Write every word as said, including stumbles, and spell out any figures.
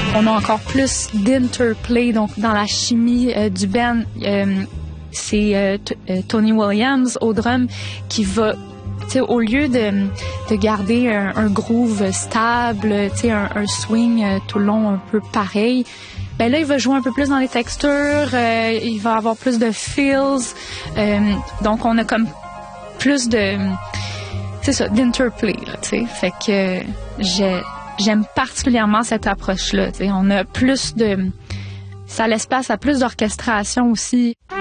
On a encore plus d'interplay, donc dans la chimie euh, du band. Euh, c'est euh, t- euh, Tony Williams au drum qui va, tu sais, au lieu de, de garder un, un groove stable, tu sais, un, un swing euh, tout le long un peu pareil, ben là, il va jouer un peu plus dans les textures, euh, il va avoir plus de feels. Euh, donc, on a comme plus de, c'est ça, d'interplay, là, tu sais. Fait que j'ai, j'aime particulièrement cette approche-là, tu sais. On a plus de, ça laisse place à plus d'orchestration aussi.